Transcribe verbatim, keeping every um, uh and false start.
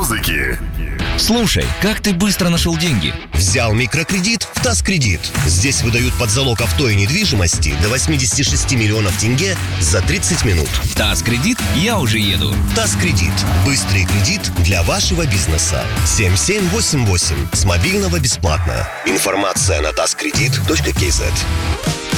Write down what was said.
музыки. Слушай, как ты быстро нашел деньги? Взял микрокредит в ТАСС-кредит. Здесь выдают под залог авто и недвижимости до восемьдесят шесть миллионов тенге за тридцать минут. ТАСС-кредит, я уже еду. ТАСС-кредит. Быстрый кредит для вашего бизнеса. семь семь восемь восемь. С мобильного бесплатно. Информация на taskredit точка kz.